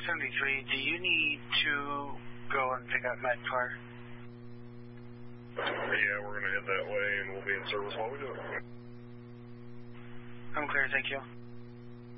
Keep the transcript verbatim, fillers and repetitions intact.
seventy-three, do you need to go and pick up Med Car? Yeah, we're going to head that way, and we'll be in service while we do it. I'm clear, thank you.